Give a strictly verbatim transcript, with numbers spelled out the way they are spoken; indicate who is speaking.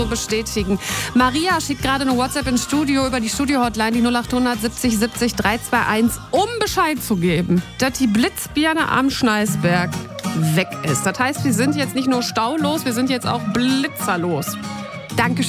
Speaker 1: bestätigen. Maria schickt gerade eine WhatsApp ins Studio über die Studio-Hotline, die null acht hundert siebzig siebzig dreihunderteinundzwanzig, um Bescheid zu geben, dass die Blitzbirne am Schneisberg weg ist. Das heißt, wir sind jetzt nicht nur staulos, wir sind jetzt auch blitzerlos. Dankeschön.